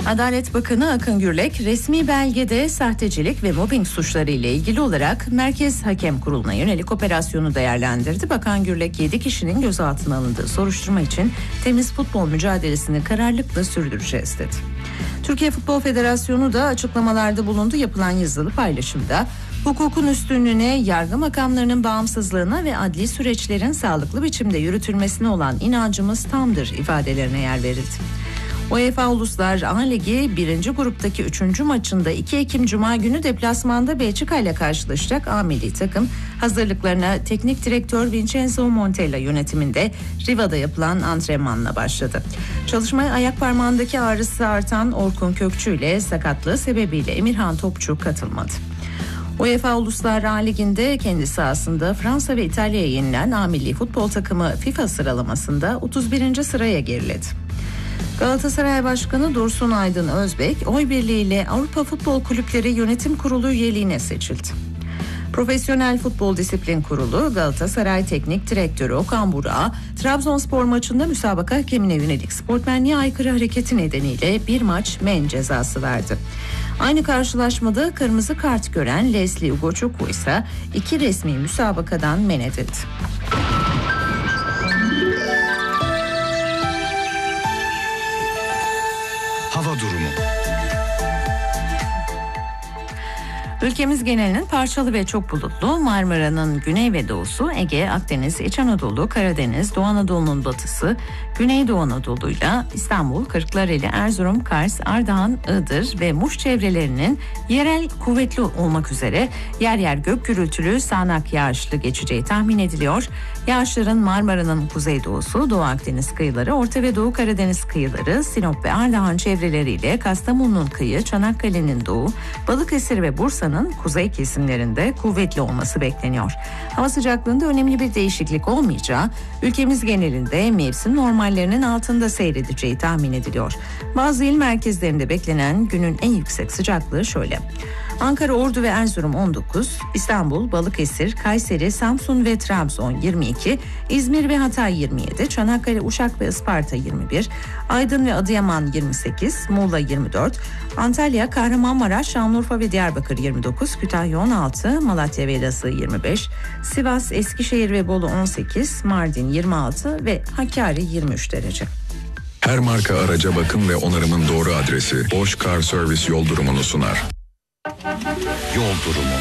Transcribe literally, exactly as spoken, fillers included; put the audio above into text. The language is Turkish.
Adalet Bakanı Akın Gürlek resmi belgede sahtecilik ve mobbing suçları ile ilgili olarak Merkez Hakem Kurulu'na yönelik operasyonu değerlendirdi. Bakan Gürlek yedi kişinin gözaltına alındığı soruşturma için temiz futbol mücadelesini kararlılıkla sürdüreceğiz dedi. Türkiye Futbol Federasyonu da açıklamalarda bulundu. Yapılan yazılı paylaşımda hukukun üstünlüğüne, yargı makamlarının bağımsızlığına ve adli süreçlerin sağlıklı biçimde yürütülmesine olan inancımız tamdır ifadelerine yer verildi. UEFA Uluslar A Ligi birinci gruptaki üçüncü maçında iki Ekim Cuma günü deplasmanda Belçika ile karşılaşacak A milli takım hazırlıklarına teknik direktör Vincenzo Montella yönetiminde Riva'da yapılan antrenmanla başladı. Çalışmaya ayak parmağındaki ağrısı artan Orkun Kökçü ile sakatlığı sebebiyle Emirhan Topçu katılmadı. UEFA Uluslar A Ligi'nde kendi sahasında Fransa ve İtalya'ya yenilen A milli futbol takımı FIFA sıralamasında otuz birinci sıraya geriledi. Galatasaray Başkanı Dursun Aydın Özbek, oy birliğiyle Avrupa Futbol Kulüpleri Yönetim Kurulu üyeliğine seçildi. Profesyonel Futbol Disiplin Kurulu Galatasaray Teknik Direktörü Okan Burak'a Trabzonspor maçında müsabaka hakemine yönelik sportmenliğe aykırı hareketi nedeniyle bir maç men cezası verdi. Aynı karşılaşmada kırmızı kart gören Leslie Ugochukwu ise iki resmi müsabakadan men edildi. Hava durumu. Ülkemiz genelinin parçalı ve çok bulutlu, Marmara'nın güney ve doğusu, Ege, Akdeniz, İç Anadolu, Karadeniz, Doğu Anadolu'nun batısı, Güneydoğu Anadolu'yla İstanbul, Kırklareli, Erzurum, Kars, Ardahan, Iğdır ve Muş çevrelerinin yerel kuvvetli olmak üzere yer yer gök gürültülü sağanak yağışlı geçeceği tahmin ediliyor. Yağışların Marmara'nın kuzeydoğusu, Doğu Akdeniz kıyıları, Orta ve Doğu Karadeniz kıyıları, Sinop ve Ardahan çevreleriyle Kastamonu'nun kıyı, Çanakkale'nin doğu, Balıkesir ve Bursa'nın kuzey kesimlerinde kuvvetli olması bekleniyor. Hava sıcaklığında önemli bir değişiklik olmayacağı, ülkemiz genelinde mevsim normallerinin altında seyredeceği tahmin ediliyor. Bazı il merkezlerinde beklenen günün en yüksek sıcaklığı şöyle: Ankara, Ordu ve Erzurum on dokuz, İstanbul, Balıkesir, Kayseri, Samsun ve Trabzon yirmi iki, İzmir ve Hatay yirmi yedi, Çanakkale, Uşak ve Isparta yirmi bir, Aydın ve Adıyaman yirmi sekiz, Muğla yirmi dört, Antalya, Kahramanmaraş, Şanlıurfa ve Diyarbakır yirmi dokuz, Kütahya on altı, Malatya ve Elazığ yirmi beş, Sivas, Eskişehir ve Bolu on sekiz, Mardin yirmi altı ve Hakkari yirmi üç derece. Her marka araca bakım ve onarımın doğru adresi Bosch Car Service yol durumunu sunar. Yol durumu.